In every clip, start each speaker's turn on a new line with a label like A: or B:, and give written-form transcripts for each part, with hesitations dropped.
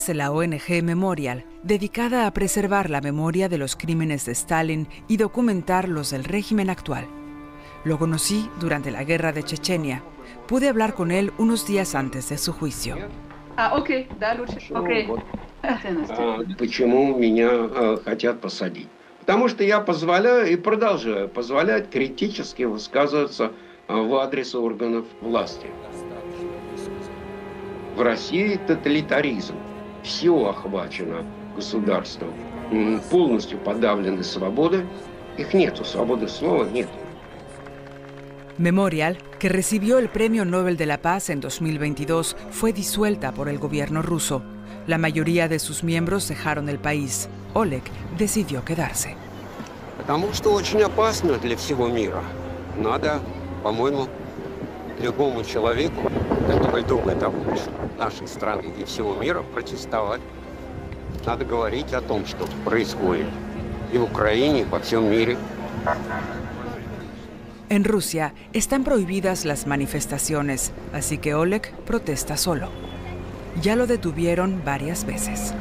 A: La ONG Memorial, dedicada a preservar la memoria de los crímenes de Stalin y documentar los del régimen actual. Lo conocí durante la guerra de Chechenia. Pude hablar con él unos días antes de su juicio.
B: Окей, да, лучше. Окей.
C: Почему меня хотят посадить? Потому что я позволяю и продолжаю позволять критически высказываться в адрес органов власти. В России тоталитаризм. Все охвачено государством. Полностью подавлены свободы. Их нету, свободы слова нет.
A: Memorial, que recibió el Premio Nobel de la Paz en 2022, fue disuelta por el gobierno ruso. La mayoría de sus miembros dejaron el país. Oleg decidió quedarse.
C: Потому что очень опасно для всего мира. Надо, по-моему, любому человеку, который думает о будущем нашей страны и всего mira, протестовать. Надо говорить о том, что происходит и в Украине, и во всем мире.
A: En Rusia están prohibidas las manifestaciones, así que Oleg protesta solo. Ya lo detuvieron varias veces.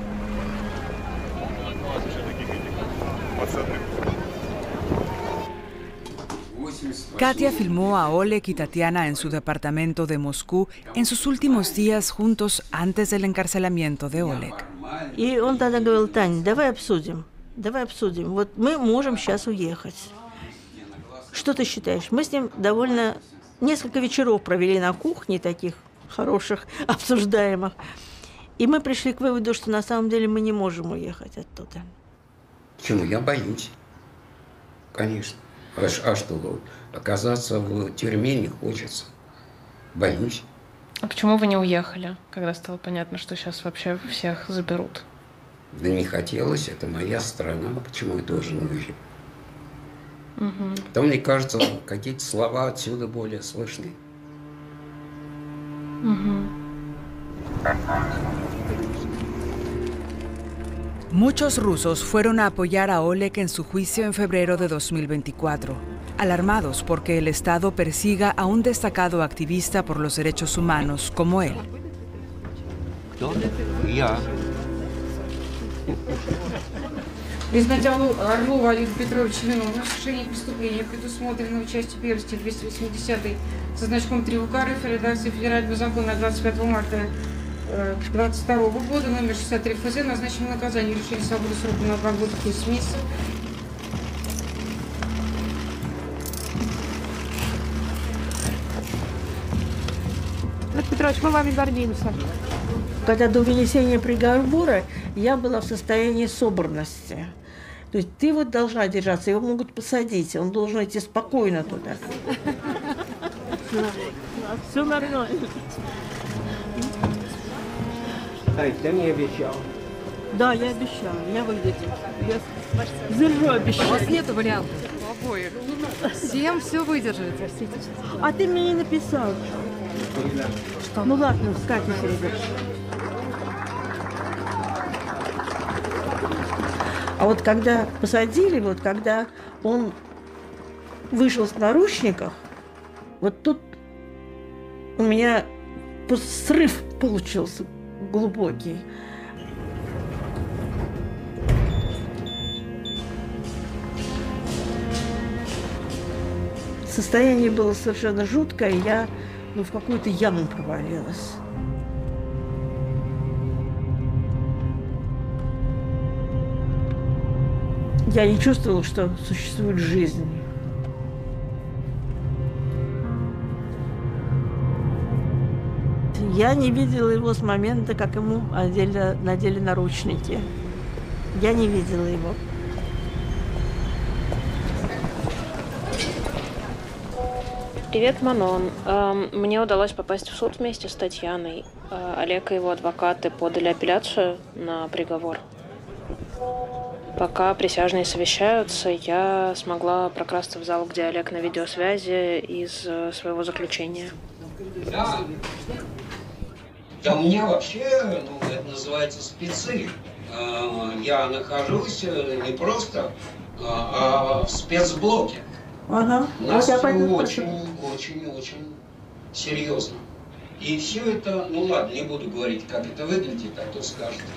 A: Katia filmó a Oleg y Tatiana en su departamento de Moscú en sus últimos días juntos antes del encarcelamiento de Oleg.
D: И он тогда говорил: Таня, давай обсудим. Вот мы можем сейчас уехать. Что ты считаешь? Мы с ним довольно несколько вечеров провели на кухне, таких хороших, обсуждаемых. И мы пришли к выводу, что на самом деле мы не можем уехать оттуда.
E: Почему? Я боюсь. Конечно. А что? Оказаться в тюрьме не хочется. Боюсь.
F: А почему вы не уехали, когда стало понятно, что сейчас вообще всех заберут?
E: Да не хотелось, это моя страна. Почему я должен уехать? Потом, мне кажется, какие-то слова отсюда более слышны.
A: Muchos rusos fueron a apoyar a Oleg en su juicio en febrero de 2024, alarmados porque el Estado persiga a un destacado activista por los derechos humanos como él.
G: Признать Орлова Олега Петровича виновным в совершении преступления, предусмотренного частью 1 статьи 280 со значком 3 УК РФ редакции Федерального закона 25 марта 2022 года, номер 63 ФЗ, назначено наказание лишения свободы сроком на 2 года плюс месяцев.
B: Олег Петрович, мы вами гордимся.
D: Когда до вынесения приговора я была в состоянии собранности. То есть ты вот должна держаться, его могут посадить, он должен идти спокойно туда.
B: Все нормально.
C: Ай, ты мне обещал.
B: Да, я обещала, я выйду. Я держу обещаю.
H: У вас нету вариантов у обоих. Всем все выдержит.
D: А ты мне не написал.
H: Что?
D: Ну ладно, с Катей перейдешь. А вот когда посадили, вот когда он вышел с наручников, вот тут у меня срыв получился глубокий. Состояние было совершенно жуткое, я в какую-то яму провалилась. Я не чувствовала, что существует жизнь. Я не видела его с момента, как ему надели наручники. Я не видела его.
F: Привет, Манон. Мне удалось попасть в суд вместе с Татьяной. Олег и его адвокаты подали апелляцию на приговор. Пока присяжные совещаются, я смогла прокрасться в зал, где Олег на видеосвязи из своего заключения.
E: Да у меня вообще, это называется спецы. Я нахожусь не просто, а в спецблоке.
D: Ага.
E: У нас все очень серьезно. И все это, ну ладно, не буду говорить, как это выглядит, а то скажет,